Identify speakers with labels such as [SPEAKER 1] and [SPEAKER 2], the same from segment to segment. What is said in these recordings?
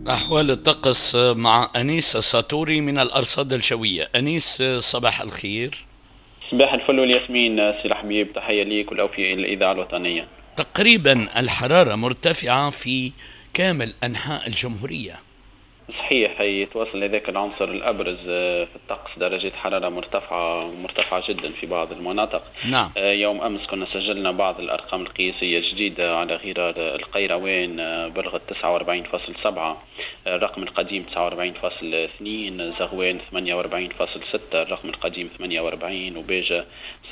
[SPEAKER 1] أحوال الطقس مع أنيس الساطوري من الأرصاد الجوية. أنيس، صباح الخير.
[SPEAKER 2] صباح الفل والياسمين سي الحبيب، تحية ليك ولأوفياء الإذاعة الوطنية.
[SPEAKER 1] تقريبا الحرارة مرتفعة في كامل أنحاء الجمهورية.
[SPEAKER 2] صحيح، يتواصل هذاك العنصر الأبرز في الطقس، درجة حرارة مرتفعة جدا في بعض المناطق.
[SPEAKER 1] نعم.
[SPEAKER 2] يوم أمس كنا سجلنا بعض الأرقام القياسية الجديدة على غرار القيروان، بلغت 49.7، الرقم القديم 49.2، زغوان 48.6، الرقم القديم 48، وبيجة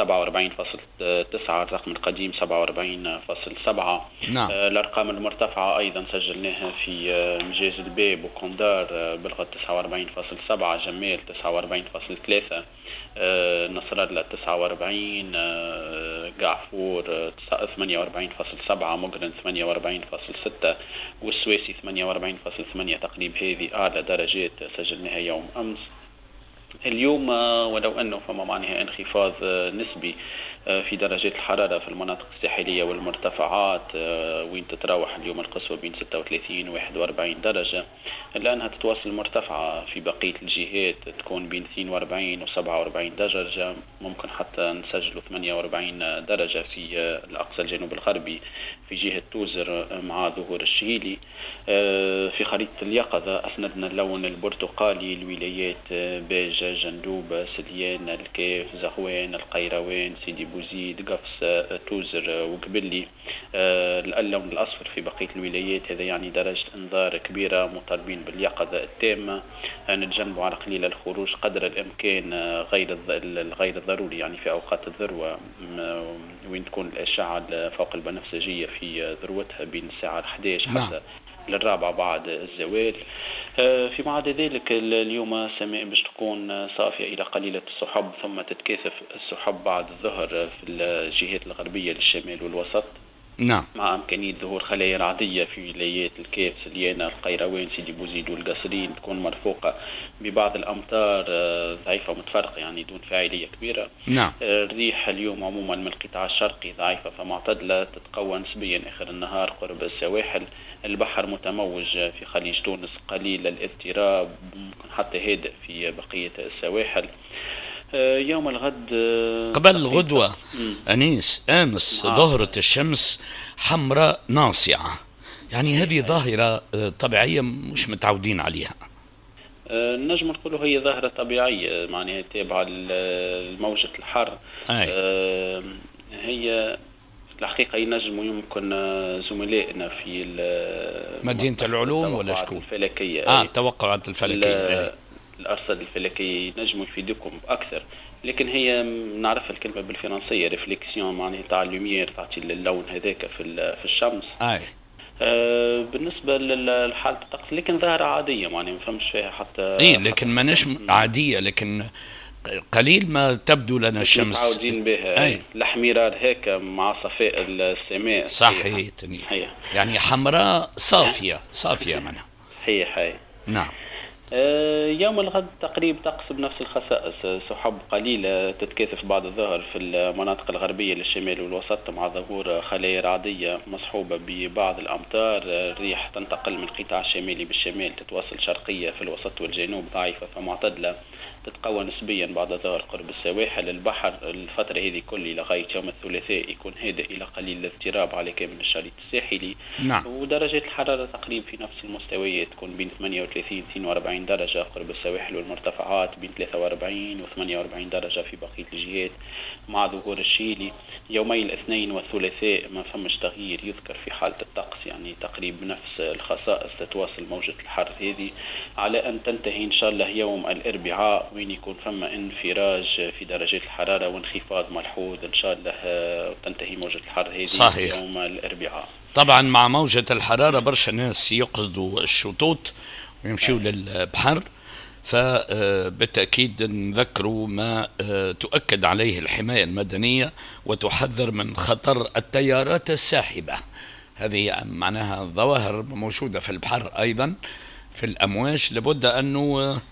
[SPEAKER 2] 47.9، الرقم القديم 47.7.
[SPEAKER 1] نعم.
[SPEAKER 2] الأرقام المرتفعة أيضا سجلناها في مجاز الباب وكوندار، بلغت 49.7، جمال 49.3، نصر الله 49، قعفور 48.7، مقرن 48.6، والسويسي 48.8. تقريب هذه أعلى درجات سجلناها يوم أمس. اليوم ولو أنه فما معناها انخفاض نسبي في درجات الحرارة في المناطق الساحلية والمرتفعات، وين تتراوح اليوم القصوى بين 36 و 41 درجة، إلا أنها تتواصل مرتفعة في بقية الجهات، تكون بين 42 و 47 درجة، ممكن حتى نسجلوا 48 درجة في الأقصى الجنوب الغربي في جهة توزر مع ظهور الشهيلي. في خريطة اليقظة أسندنا اللون البرتقالي الولايات باجة، جندوب، سليان، الكيف، زغوان، القيروان، سيدي بوزيد، قفص، توزر وقبلي. اللون الأصفر في بقية الولايات، هذا يعني درجة إنذار كبيرة، مطالبين باليقظة التامة، نتجنبوا على قليل الخروج قدر الإمكان، غير الضروري يعني في أوقات الذروة، وين تكون الأشعة فوق البنفسجية في ذروتها بين الساعة 11
[SPEAKER 1] نعم.
[SPEAKER 2] حتى للرابعة بعد الزوال. في بعد ذلك اليوم السماء باش تكون صافية إلى قليلة السحب، ثم تتكاثف السحب بعد الظهر في الجهات الغربية للشمال والوسط،
[SPEAKER 1] نعم.
[SPEAKER 2] مع إمكانية ظهور خلايا رعدية في ولايات الكيف، سليانة، القيروان، سيدي بوزيد والقصرين، تكون مرفوقة ببعض الأمطار ضعيفة متفرقة يعني دون فاعلية كبيرة.
[SPEAKER 1] نعم.
[SPEAKER 2] الريح اليوم عموما من القطاع الشرقي ضعيفة فمعتدلة، تتقوى نسبيا آخر النهار قرب السواحل. البحر متموج في خليج تونس قليل الاضطراب، ممكن حتى هادئ في بقية السواحل. يوم الغد
[SPEAKER 1] قبل
[SPEAKER 2] تقريبا
[SPEAKER 1] الغدوة أنيس، أمس ظهرت الشمس حمراء ناصعة، يعني هذه ظاهرة طبيعية مش متعودين عليها.
[SPEAKER 2] نجم نقولوا هي ظاهرة طبيعية، معناها تابعة لموجة الحر.
[SPEAKER 1] أي.
[SPEAKER 2] هي في الحقيقة ينجم يمكن زملائنا في
[SPEAKER 1] مدينة
[SPEAKER 2] مصلحة
[SPEAKER 1] العلوم ولا
[SPEAKER 2] التوقعات
[SPEAKER 1] شكون؟
[SPEAKER 2] الفلكية، أي
[SPEAKER 1] التوقعات الفلكية. أي.
[SPEAKER 2] الأرصاد الفلكية ينجموا يفيدكم أكثر، لكن هي نعرف الكلمة بالفرنسية ريفليكسيون، معناها تاع اللومير، تعطي اللون هذاك في الشمس.
[SPEAKER 1] أي.
[SPEAKER 2] بالنسبة للحالة الطقس لكن ظاهرة عادية، يعني ما فهمش فيها
[SPEAKER 1] إيه،
[SPEAKER 2] حتى
[SPEAKER 1] لكن ما نش عادية، لكن قليل ما تبدو لنا
[SPEAKER 2] مش
[SPEAKER 1] الشمس.
[SPEAKER 2] متعودين بها.
[SPEAKER 1] أي.
[SPEAKER 2] الاحمرار هيك مع صفاء السماء. صحيح.
[SPEAKER 1] صحيح.
[SPEAKER 2] صحيح.
[SPEAKER 1] يعني حمراء صافية صافية منها.
[SPEAKER 2] صحيح. هاي.
[SPEAKER 1] نعم.
[SPEAKER 2] يوم الغد تقريب طقس بنفس الخصائص، سحب قليلة تتكاثف بعد الظهر في المناطق الغربية للشمال والوسط، مع ظهور خلايا رعدية مصحوبة ببعض الأمطار. الريح تنتقل من القطاع الشمالي بالشمال، تتواصل شرقية في الوسط والجنوب ضعيفة فمعتدلة، تتقوى نسبيا بعد ظهر قرب السواحل. البحر الفترة هذه كل لغاية يوم الثلاثاء يكون هادئ إلى قليل الاضطراب على كامل الشريط الساحلي.
[SPEAKER 1] نعم.
[SPEAKER 2] ودرجات الحرارة تقريبا في نفس المستويات، تكون بين 38 42 درجة قرب السواحل والمرتفعات، بين 43 و 48 درجة في بقية الجهات مع ظهور الشيلي. يومي الاثنين والثلاثاء ما فمش تغيير يذكر في حالة الطقس، يعني تقريبا نفس الخصائص، تتواصل موجة الحر هذه على أن تنتهي إن شاء الله يوم الأربعاء، وين يكون فما انفراج في درجات الحرارة وانخفاض ملحوظ إن شاء الله، وتنتهي موجة الحر هذه
[SPEAKER 1] صحيح.
[SPEAKER 2] يوم الأربعاء.
[SPEAKER 1] طبعا مع موجة الحرارة برشا ناس يقصدوا الشطوط ويمشوا للبحر، فبالتأكيد نذكروا ما تؤكد عليه الحماية المدنية وتحذر من خطر التيارات الساحبة. هذه معناها ظواهر موجودة في البحر أيضا في الأمواج، لابد أنه